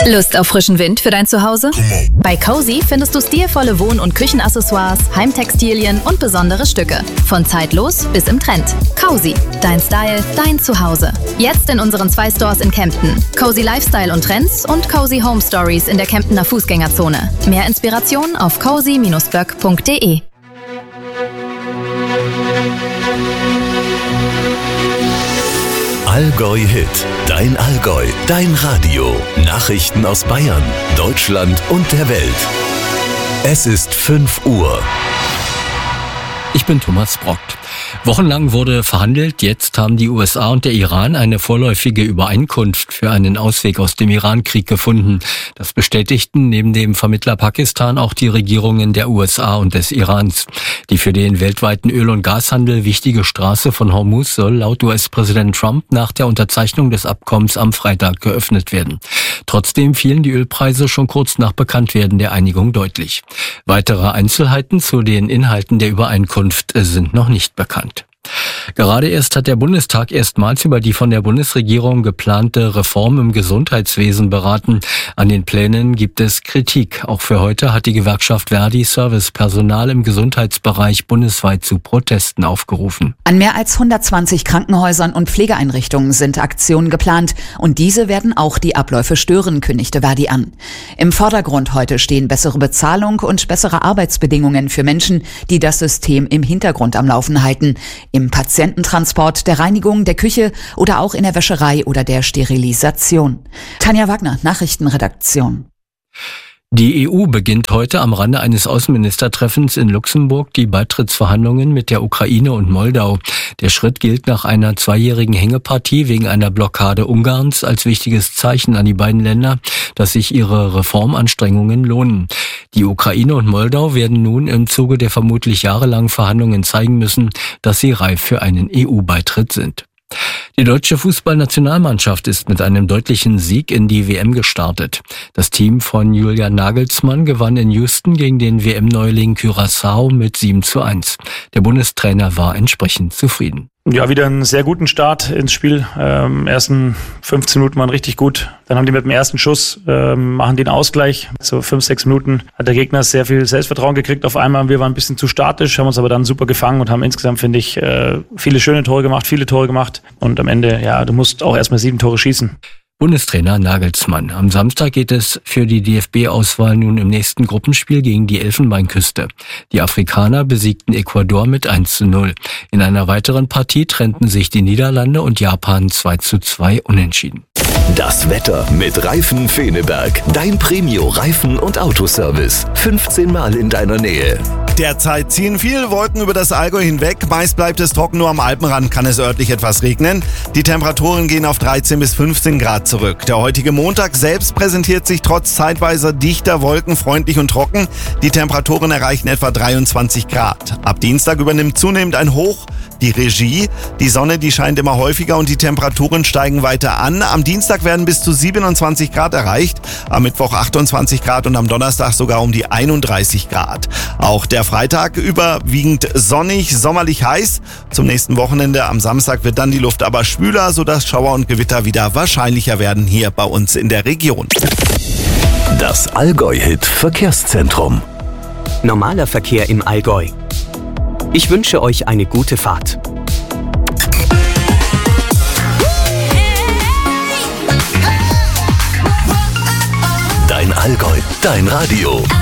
Lust auf frischen Wind für dein Zuhause? Bei Cozy findest du stilvolle Wohn- und Küchenaccessoires, Heimtextilien und besondere Stücke. Von zeitlos bis im Trend. Cozy, dein Style, dein Zuhause. Jetzt in unseren 2 Stores in Kempten. Cozy Lifestyle und Trends und Cozy Home Stories in der Kemptener Fußgängerzone. Mehr Inspiration auf cozy-böck.de. Allgäu Hit, dein Allgäu, dein Radio. Nachrichten aus Bayern, Deutschland und der Welt. Es ist 5 Uhr. Ich bin Thomas Brockt. Wochenlang wurde verhandelt. Jetzt haben die USA und der Iran eine vorläufige Übereinkunft für einen Ausweg aus dem Irankrieg gefunden. Das bestätigten neben dem Vermittler Pakistan auch die Regierungen der USA und des Irans. Die für den weltweiten Öl- und Gashandel wichtige Straße von Hormuz soll laut US-Präsident Trump nach der Unterzeichnung des Abkommens am Freitag geöffnet werden. Trotzdem fielen die Ölpreise schon kurz nach Bekanntwerden der Einigung deutlich. Weitere Einzelheiten zu den Inhalten der Übereinkunft sind noch nicht bekannt. Gerade erst hat der Bundestag erstmals über die von der Bundesregierung geplante Reform im Gesundheitswesen beraten. An den Plänen gibt es Kritik. Auch für heute hat die Gewerkschaft Verdi Servicepersonal im Gesundheitsbereich bundesweit zu Protesten aufgerufen. An mehr als 120 Krankenhäusern und Pflegeeinrichtungen sind Aktionen geplant und diese werden auch die Abläufe stören, kündigte Verdi an. Im Vordergrund heute stehen bessere Bezahlung und bessere Arbeitsbedingungen für Menschen, die das System im Hintergrund am Laufen halten. Im Patiententransport, der Reinigung, der Küche oder auch in der Wäscherei oder der Sterilisation. Tanja Wagner, Nachrichtenredaktion. Die EU beginnt heute am Rande eines Außenministertreffens in Luxemburg die Beitrittsverhandlungen mit der Ukraine und Moldau. Der Schritt gilt nach einer 2-jährigen Hängepartie wegen einer Blockade Ungarns als wichtiges Zeichen an die beiden Länder, dass sich ihre Reformanstrengungen lohnen. Die Ukraine und Moldau werden nun im Zuge der vermutlich jahrelangen Verhandlungen zeigen müssen, dass sie reif für einen EU-Beitritt sind. Die deutsche Fußballnationalmannschaft ist mit einem deutlichen Sieg in die WM gestartet. Das Team von Julian Nagelsmann gewann in Houston gegen den WM-Neuling Curaçao mit 7:1. Der Bundestrainer war entsprechend zufrieden. Ja, wieder einen sehr guten Start ins Spiel. Ersten 15 Minuten waren richtig gut. Dann haben die mit dem ersten Schuss, machen den Ausgleich. So 5-6 Minuten hat der Gegner sehr viel Selbstvertrauen gekriegt. Auf einmal, wir waren ein bisschen zu statisch, haben uns aber dann super gefangen und haben insgesamt, finde ich, viele schöne Tore gemacht, viele Tore gemacht. Und am Ende, ja, du musst auch erstmal 7 Tore schießen. Bundestrainer Nagelsmann. Am Samstag geht es für die DFB-Auswahl nun im nächsten Gruppenspiel gegen die Elfenbeinküste. Die Afrikaner besiegten Ecuador mit 1:0. In einer weiteren Partie trennten sich die Niederlande und Japan 2:2 unentschieden. Das Wetter mit Reifen Feneberg. Dein Premio-Reifen- und Autoservice. 15 Mal in deiner Nähe. Derzeit ziehen viele Wolken über das Allgäu hinweg. Meist bleibt es trocken, nur am Alpenrand kann es örtlich etwas regnen. Die Temperaturen gehen auf 13 bis 15 Grad zurück. Der heutige Montag selbst präsentiert sich trotz zeitweiser dichter Wolken freundlich und trocken. Die Temperaturen erreichen etwa 23 Grad. Ab Dienstag übernimmt zunehmend ein Hoch die Regie. Die Sonne, die scheint immer häufiger und die Temperaturen steigen weiter an. Am Dienstag werden bis zu 27 Grad erreicht, am Mittwoch 28 Grad und am Donnerstag sogar um die 31 Grad. Auch der Freitag überwiegend sonnig, sommerlich heiß. Zum nächsten Wochenende am Samstag wird dann die Luft aber schwüler, sodass Schauer und Gewitter wieder wahrscheinlicher werden hier bei uns in der Region. Das Allgäu-Hit Verkehrszentrum. Normaler Verkehr im Allgäu. Ich wünsche euch eine gute Fahrt. Dein Allgäu, dein Radio.